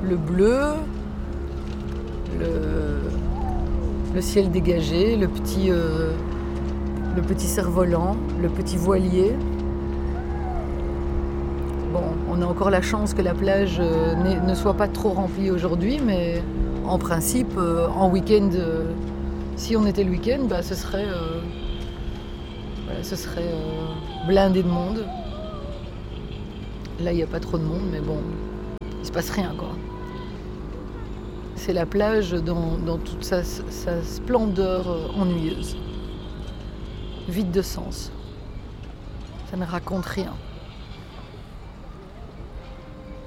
le bleu, le ciel dégagé, le petit cerf-volant, le petit voilier. Bon, on a encore la chance que la plage ne soit pas trop remplie aujourd'hui, mais en principe, en week-end, si on était le week-end, ce serait blindé de monde. Là, il n'y a pas trop de monde, mais bon, il se passe rien, quoi. C'est la plage dans toute sa splendeur ennuyeuse, vide de sens. Ça ne raconte rien.